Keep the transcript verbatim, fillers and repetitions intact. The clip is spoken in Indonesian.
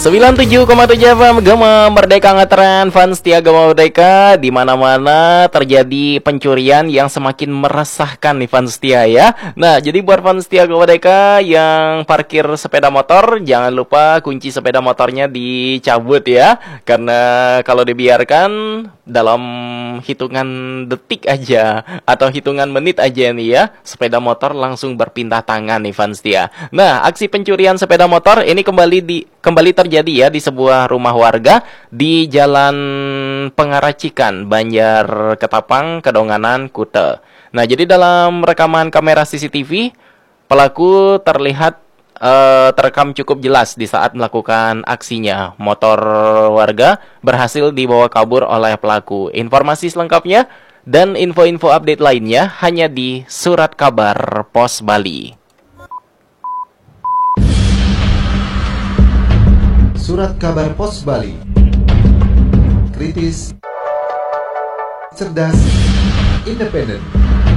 sembilan puluh tujuh koma tujuh F M Gema Merdeka Ngetren, fans setia Gema Merdeka. Di mana-mana terjadi pencurian yang semakin meresahkan nih fans setia ya. Nah, jadi buat fans setia Gema Merdeka yang parkir sepeda motor, jangan lupa kunci sepeda motornya dicabut ya. Karena kalau dibiarkan dalam hitungan detik aja atau hitungan menit aja nih ya, sepeda motor langsung berpindah tangan nih fans setia. Nah, aksi pencurian sepeda motor ini kembali di kembali terjadi ya di sebuah rumah warga di Jalan Pengaracikan, Banjar Ketapang, Kedonganan, Kute. Nah, jadi dalam rekaman kamera C C T V, pelaku terlihat uh, terekam cukup jelas di saat melakukan aksinya. Motor warga berhasil dibawa kabur oleh pelaku. Informasi selengkapnya dan info-info update lainnya hanya di Surat Kabar Pos Bali. Surat Kabar Pos Bali. Kritis, cerdas, independen.